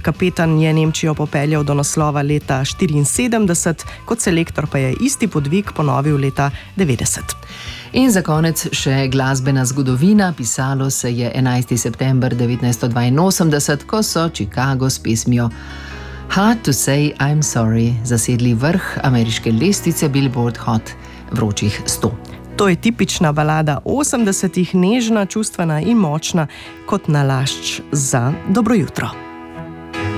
Kapetan je Nemčijo popeljal do naslova leta 1974, kot selektor pa je isti podvig ponovil leta 1990. In za konec še glasbena zgodovina. Pisalo se je 11. september 1982, ko so Chicago s pesmijo Hard to Say I'm Sorry zasedli vrh ameriške lestvice Billboard Hot vročih 100. To je tipična balada 80-ih, nežna, čustvena in močna kot nalašč za dobro jutro.